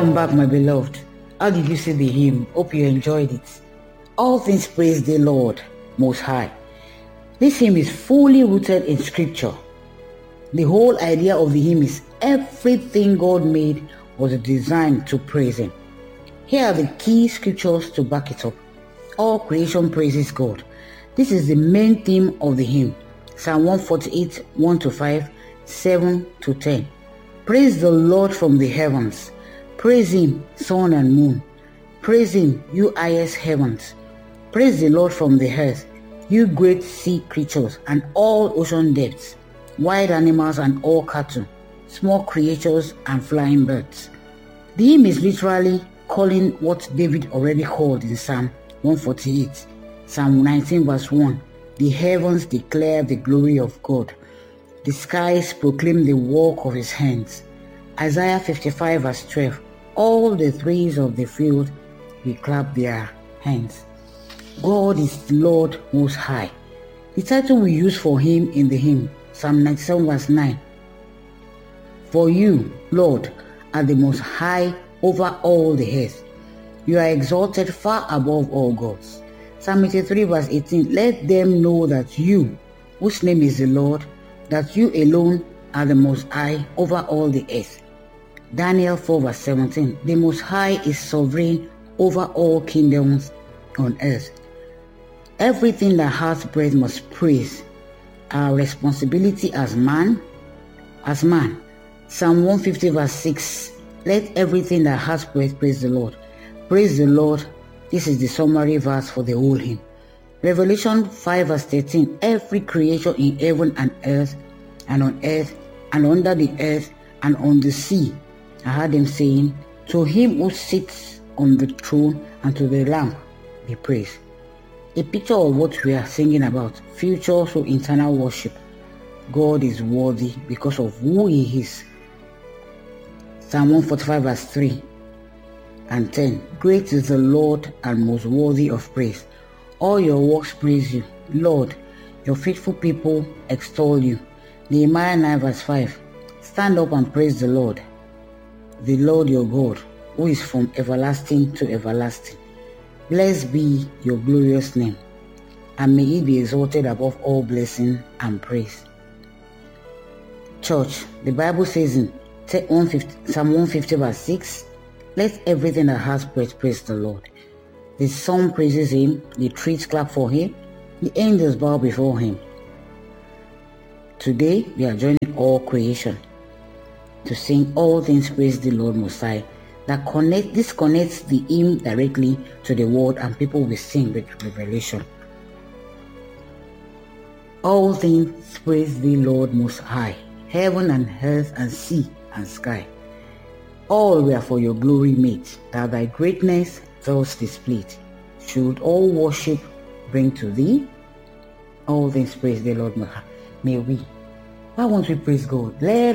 Welcome back, my beloved. How did you see the hymn? Hope you enjoyed it. All things praise the Lord Most High. This hymn is fully rooted in scripture. The whole idea of the hymn is everything God made was designed to praise Him. Here are the key scriptures to back it up. All creation praises God. This is the main theme of the hymn. Psalm 148, 1-5, 7-10. Praise the Lord from the heavens. Praise Him, sun and moon. Praise Him, you highest heavens. Praise the Lord from the earth, you great sea creatures and all ocean depths, wild animals and all cattle, small creatures and flying birds. The hymn is literally calling what David already called in Psalm 148. Psalm 19 verse 1. The heavens declare the glory of God. The skies proclaim the work of His hands. Isaiah 55 verse 12. All the trees of the field will clap their hands. God is the Lord Most High. The title we use for Him in the hymn, Psalm 97 verse 9. For you, Lord, are the Most High over all the earth. You are exalted far above all gods. Psalm 83 verse 18. Let them know that you, whose name is the Lord, that you alone are the Most High over all the earth. Daniel 4 verse 17. The Most High is sovereign over all kingdoms on earth. Everything that has breath must praise. Our responsibility as man. Psalm 150 verse 6. Let everything that has breath praise the Lord. Praise the Lord. This is the summary verse for the whole hymn. Revelation 5 verse 13. Every creature in heaven and earth, and on earth, and under the earth, and on the sea, I heard them saying, to Him who sits on the throne and to the Lamb be praise. A picture of what we are singing about, future so eternal worship. God is worthy because of who He is. Psalm 145 verse 3 and 10. Great is the Lord and most worthy of praise. All your works praise you. Lord, your faithful people extol you. Nehemiah 9 verse 5. Stand up and praise the Lord your God, who is from everlasting to everlasting. Blessed be your glorious name, and may He be exalted above all blessing and praise. Church, the Bible says in Psalm 150 verse 6, let everything that has breath praise the Lord. The psalm praises Him, the trees clap for Him, the angels bow before Him. Today, we are joining all creation to sing all things praise the Lord Most High. This connects the hymn directly to the word, and people will sing with revelation. All things praise the Lord Most High, heaven and earth and sea and sky. All were for your glory made, that thy greatness thus displayed. Should all worship bring to thee? All things praise the Lord Most High. May we. Why won't we praise God? Let